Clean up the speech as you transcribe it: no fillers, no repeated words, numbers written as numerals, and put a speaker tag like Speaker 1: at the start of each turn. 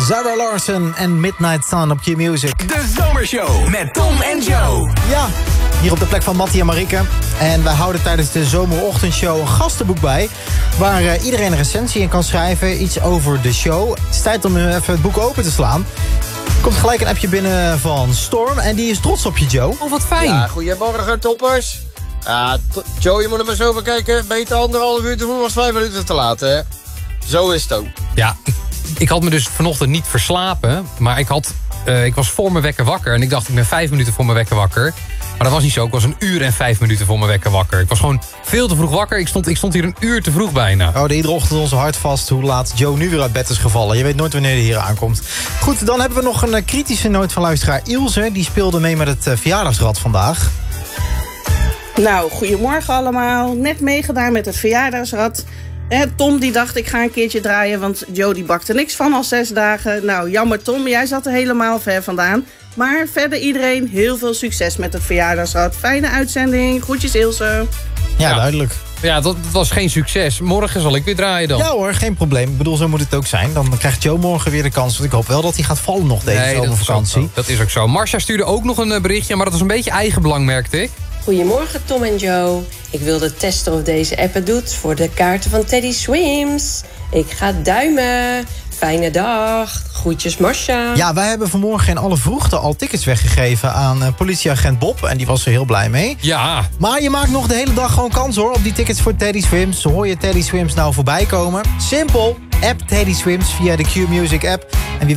Speaker 1: Zara Larsson en Midnight Sun op Q-Music.
Speaker 2: De Zomershow met Tom en Joe.
Speaker 1: Ja, hier op de plek van Mattie en Marieke. En wij houden tijdens de zomerochtendshow een gastenboek bij, waar iedereen een recensie in kan schrijven. Iets over de show. Het is tijd om even het boek open te slaan. Er komt gelijk een appje binnen van Storm. En die is trots op je, Joe.
Speaker 3: Oh, wat fijn.
Speaker 4: Ja, goedemorgen toppers. Joe, je moet er maar zo bekijken. Beter 1,5 uur te vroeg was 5 minuten te laat, hè? Zo is het ook.
Speaker 3: Ja, ik had me dus vanochtend niet verslapen. Maar ik was voor mijn wekker wakker. En ik dacht, ik ben 5 minuten voor mijn wekker wakker. Maar dat was niet zo. Ik was 1 uur en 5 minuten voor mijn wekker wakker. Ik was gewoon veel te vroeg wakker. Ik stond hier 1 uur te vroeg bijna.
Speaker 1: We houden iedere ochtend ons hart vast hoe laat Joe nu weer uit bed is gevallen. Je weet nooit wanneer hij hier aankomt. Goed, dan hebben we nog een kritische noot van luisteraar Ilse. Die speelde mee met het verjaardagsrad vandaag.
Speaker 5: Nou, goedemorgen allemaal. Net meegedaan met het verjaardagsrad. Tom die dacht, ik ga een keertje draaien, want Joe die bakte niks van al 6 dagen. Nou, jammer Tom, jij zat er helemaal ver vandaan. Maar verder iedereen heel veel succes met het verjaardagsrad. Fijne uitzending. Groetjes Ilse.
Speaker 1: Ja, duidelijk.
Speaker 3: Ja, dat was geen succes. Morgen zal ik weer draaien dan.
Speaker 1: Ja hoor, geen probleem. Ik bedoel, zo moet het ook zijn. Dan krijgt Joe morgen weer de kans. Want ik hoop wel dat hij gaat vallen nog deze zomervakantie.
Speaker 3: Dat is ook zo. Marcia stuurde ook nog een berichtje, maar dat was een beetje eigenbelang, merkte ik.
Speaker 6: Goedemorgen Tom en Joe. Ik wilde testen of deze app het doet voor de kaarten van Teddy Swims. Ik ga duimen. Fijne dag. Groetjes Marcia.
Speaker 1: Ja, wij hebben vanmorgen in alle vroegte al tickets weggegeven aan politieagent Bob. En die was er heel blij mee.
Speaker 3: Ja.
Speaker 1: Maar je maakt nog de hele dag gewoon kans hoor op die tickets voor Teddy Swims. Hoor je Teddy Swims nou voorbij komen? Simpel. App Teddy Swims via de Q-Music app. En wie